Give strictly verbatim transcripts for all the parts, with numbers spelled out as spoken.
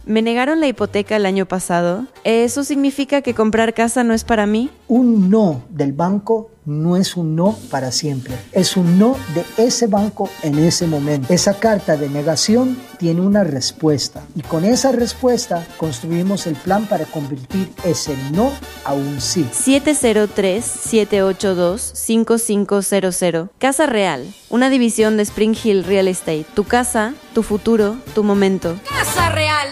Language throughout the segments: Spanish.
Me negaron la hipoteca el año pasado. ¿Eso significa que comprar casa no es para mí? Un no del banco no es un no para siempre. Es un no de ese banco en ese momento. Esa carta de negación tiene una respuesta. Y con esa respuesta construimos el plan para convertir ese no a un sí. siete cero tres, siete ocho dos, cinco cinco cero cero. Casa Real, una división de Spring Hill Real Estate. Tu casa, tu futuro, tu momento. Casa Real.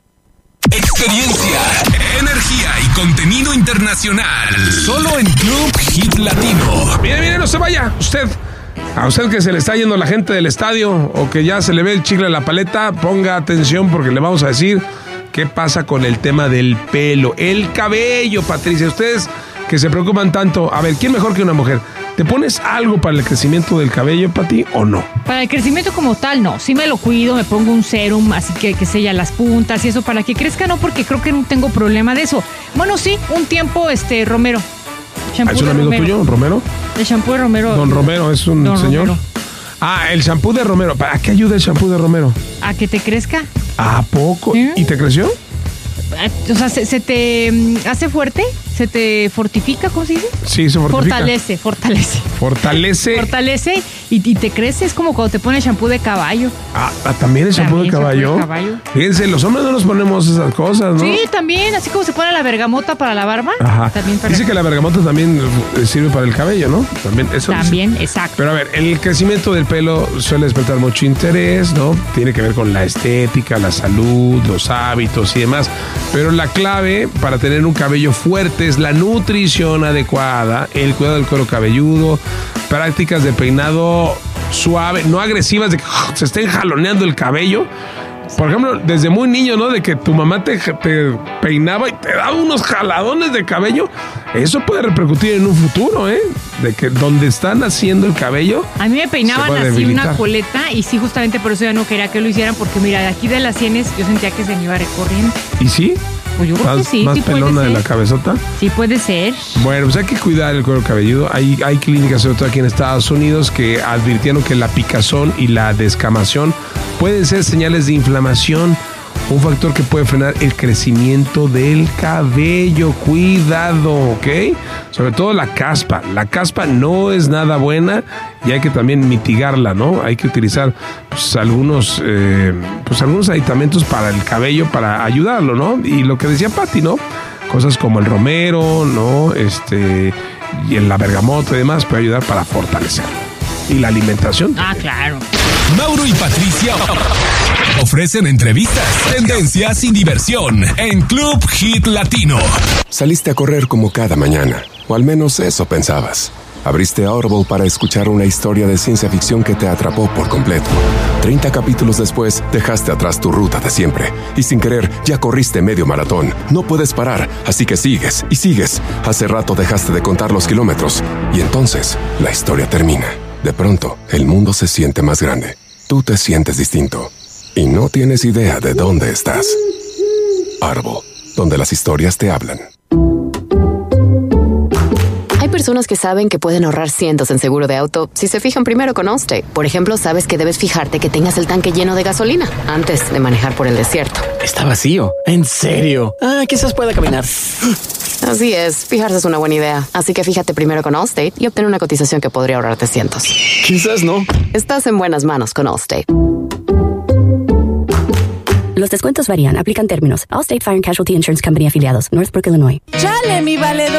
Experiencia, energía y contenido internacional. Solo en Club Hit Latino. Mire, mire, no se vaya. Usted, a usted que se le está yendo la gente del estadio o que ya se le ve el chicle a la paleta, ponga atención porque le vamos a decir qué pasa con el tema del pelo. El cabello, Patricia. Ustedes que se preocupan tanto. A ver, ¿quién mejor que una mujer? ¿Te pones algo para el crecimiento del cabello, Pati, o no? Para el crecimiento como tal, no. Sí me lo cuido, me pongo un serum, así que, que sella las puntas y eso para que crezca, no, porque creo que no tengo problema de eso. Bueno, sí, un tiempo, este, Romero. ¿Ah, ¿Es un amigo Romero. tuyo, Romero? El shampoo de Romero. Don Romero, ¿es un Don señor? Romero. Ah, el shampoo de Romero. ¿Para qué ayuda el shampoo de Romero? ¿A que te crezca? ¿A poco? ¿Eh? ¿Y te creció? O sea, ¿se, se te mm, hace fuerte? ¿Se te fortifica? ¿Cómo se dice? Sí, se fortifica. Fortalece, fortalece. Fortalece. Fortalece y, y te crece. Es como cuando te pones shampoo de caballo. Ah, ah, ¿también el shampoo de También caballo? shampoo de caballo. Fíjense, los hombres no nos ponemos esas cosas, ¿no? Sí, también. Así como se pone la bergamota para la barba. Ajá. También para Dice que la bergamota también eh, sirve para el cabello, ¿no? También, eso También, dice. exacto. Pero a ver, el crecimiento del pelo suele despertar mucho interés, ¿no? Tiene que ver con la estética, la salud, los hábitos y demás. Pero la clave para tener un cabello fuerte es la nutrición adecuada, el cuidado del cuero cabelludo, prácticas de peinado suave, no agresivas, de que se estén jaloneando el cabello. Por ejemplo, desde muy niño, ¿no? De que tu mamá te, te peinaba y te daba unos jaladones de cabello. Eso puede repercutir en un futuro, ¿eh? De que donde están haciendo el cabello. A mí me peinaban se puede así debilitar. una coleta y sí, justamente por eso ya no quería que lo hicieran, porque mira, de aquí de las sienes yo sentía que se me iba recorriendo. ¿Y sí? Pues yo creo ¿Más, que sí, más sí puede pelona de ser. la cabezota? Sí puede ser. Bueno, pues hay que cuidar el cuero cabelludo. Hay, hay clínicas, sobre todo aquí en Estados Unidos, que advirtieron que la picazón y la descamación pueden ser señales de inflamación, un factor que puede frenar el crecimiento del cabello. Cuidado, ¿ok? Sobre todo la caspa. La caspa no es nada buena y hay que también mitigarla, ¿no? Hay que utilizar pues, algunos, eh, pues, algunos aditamentos para el cabello para ayudarlo, ¿no? Y lo que decía Pati, ¿no? Cosas como el romero, ¿no? Este, y la bergamota y demás puede ayudar para fortalecerlo. Y la alimentación. Ah, claro. Mauro y Patricia ofrecen entrevistas, tendencias y diversión en Club Hit Latino. Saliste a correr como cada mañana, o al menos eso pensabas. Abriste Audible para escuchar una historia de ciencia ficción que te atrapó por completo. treinta capítulos después, dejaste atrás tu ruta de siempre. Y sin querer, ya corriste medio maratón. No puedes parar, así que sigues y sigues. Hace rato dejaste de contar los kilómetros. Y entonces, la historia termina. De pronto, el mundo se siente más grande. Tú te sientes distinto. Y no tienes idea de dónde estás. Audible, donde las historias te hablan. Hay personas que saben que pueden ahorrar cientos en seguro de auto si se fijan primero con Allstate. Por ejemplo, sabes que debes fijarte que tengas el tanque lleno de gasolina antes de manejar por el desierto. Está vacío. ¿En serio? Ah, quizás pueda caminar. Así es, fijarse es una buena idea. Así que fíjate primero con Allstate y obtén una cotización que podría ahorrarte cientos. Quizás no. Estás en buenas manos con Allstate. Los descuentos varían. Aplican términos. Allstate Fire and Casualty Insurance Company afiliados. Northbrook, Illinois. ¡Chale, mi valedor!